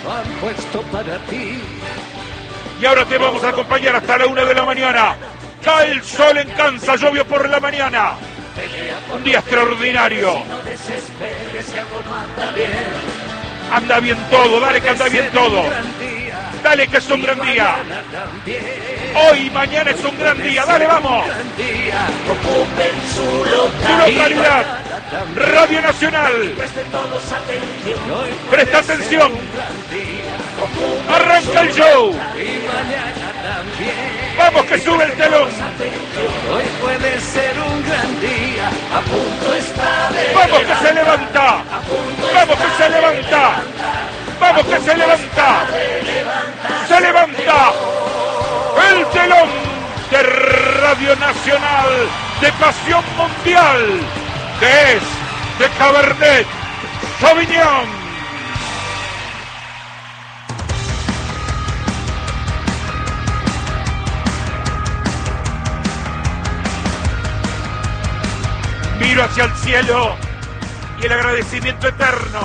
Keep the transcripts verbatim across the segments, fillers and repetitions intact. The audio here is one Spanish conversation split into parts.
han puesto para ti. Y ahora te vamos a acompañar hasta la una de la mañana. Cae el sol en Kansas, llovió por la mañana. Un día extraordinario. Anda bien todo, dale que anda bien todo. Dale que es un gran día. Hoy y mañana es un gran día, dale, vamos. Su localidad, Radio Nacional. Presta atención. Arranca el show. Vamos que sube el telón. Hoy puede ser un gran día. A punto está de Vamos que se levanta. Vamos que se levanta. Vamos que se levanta. Se levanta. El telón de Radio Nacional de Pasión Mundial, que es de Cabernet Sauvignon. Miro hacia el cielo y el agradecimiento eterno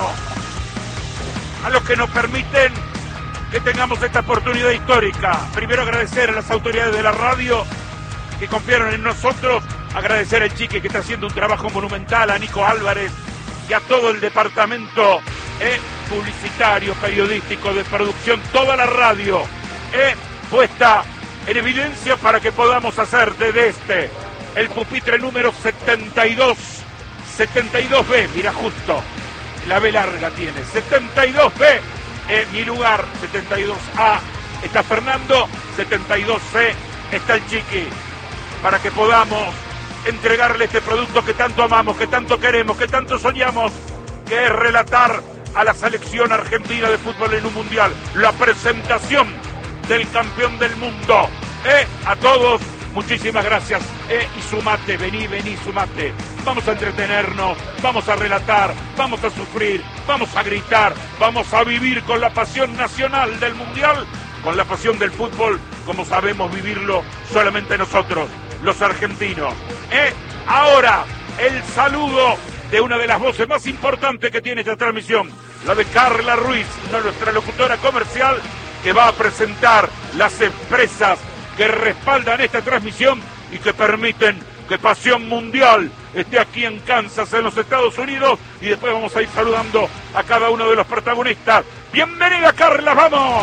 a los que nos permiten que tengamos esta oportunidad histórica. Primero agradecer a las autoridades de la radio que confiaron en nosotros, agradecer al Chique que está haciendo un trabajo monumental, a Nico Álvarez y a todo el departamento eh, publicitario, periodístico, de producción, toda la radio eh, puesta en evidencia para que podamos hacer desde este el pupitre número setenta y dos, setenta y dos B, mira justo, la B larga tiene, setenta y dos B, eh, mi lugar, setenta y dos A, está Fernando, setenta y dos C, está el Chiqui, para que podamos entregarle este producto que tanto amamos, que tanto queremos, que tanto soñamos, que es relatar a la selección argentina de fútbol en un mundial, la presentación del campeón del mundo, eh, a todos. Muchísimas gracias, eh, y sumate, vení, vení, sumate. Vamos a entretenernos, vamos a relatar, vamos a sufrir, vamos a gritar, vamos a vivir con la pasión nacional del Mundial, con la pasión del fútbol, como sabemos vivirlo solamente nosotros, los argentinos. Eh, ahora, el saludo de una de las voces más importantes que tiene esta transmisión, la de Carla Ruiz, nuestra locutora comercial, que va a presentar las empresas que respaldan esta transmisión y que permiten que Pasión Mundial esté aquí en Kansas, en los Estados Unidos, y después vamos a ir saludando a cada uno de los protagonistas. ¡Bienvenida, Carla! ¡Vamos!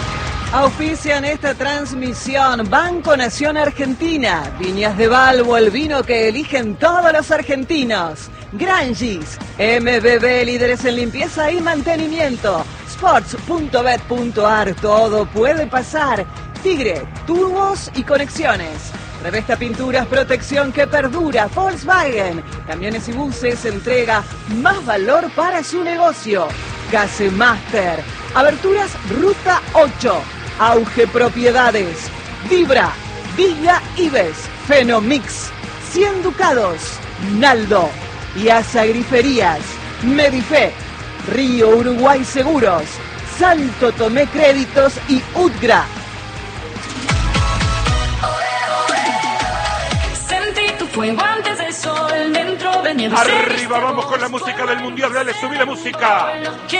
Auspician esta transmisión Banco Nación Argentina, Viñas de Balbo, el vino que eligen todos los argentinos, Grangis, M B B, líderes en limpieza y mantenimiento, sports punto bet punto ar, todo puede pasar, Tigre, turbos y conexiones. Revesta Pinturas, protección que perdura. Volkswagen, camiones y buses, entrega más valor para su negocio. Gasemaster, aberturas Ruta ocho. Auge Propiedades. Vibra, Villa Ives, Fenomix, cien Ducados, Naldo y Asa Griferías, Medife, Río Uruguay Seguros, Santo Tomé Créditos y Utgra. Fuego antes del sol, dentro del miedo. Arriba, vamos con la música del mundial, dale, subí la música.